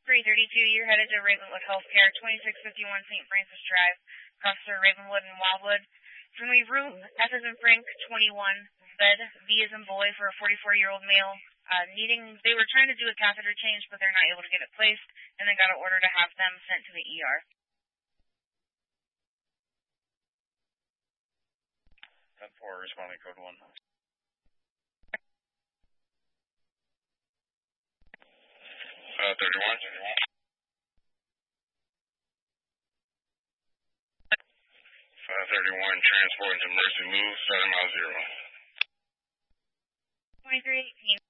332, you're headed to Ravenwood Healthcare, 2651 St. Francis Drive, across through Ravenwood and Wildwood. Can we route F as in Frank 21, bed B as in boy for a 44-year-old male, they were trying to do a catheter change, but they're not able to get it placed, and they got an order to have them sent to the ER. 10-4, responding code 1. 31. 531, transport into Mercy Move, 7 mile 0. 2318.